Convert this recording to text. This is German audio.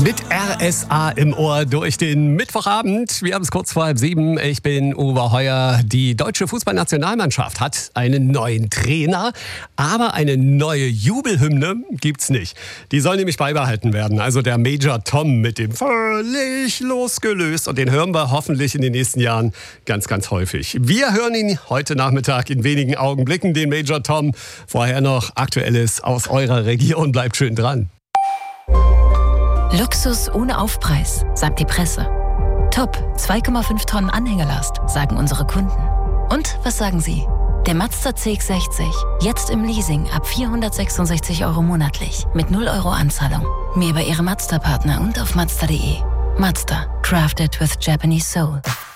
Mit RSA im Ohr durch den Mittwochabend. Wir haben es kurz vor 6:30. Ich bin Uwe Heuer. Die deutsche Fußballnationalmannschaft hat einen neuen Trainer, aber eine neue Jubelhymne gibt's nicht. Die soll nämlich beibehalten werden. Also der Major Tom mit dem völlig losgelöst. Und den hören wir hoffentlich in den nächsten Jahren ganz, ganz häufig. Wir hören ihn heute Nachmittag in wenigen Augenblicken, den Major Tom. Vorher noch Aktuelles aus eurer Region. Bleibt schön dran. Luxus ohne Aufpreis, sagt die Presse. Top, 2,5 Tonnen Anhängelast, sagen unsere Kunden. Und was sagen Sie? Der Mazda CX-60, jetzt im Leasing ab 466 € monatlich, mit 0 € Anzahlung. Mehr bei Ihrem Mazda-Partner und auf Mazda.de. Mazda, crafted with Japanese soul.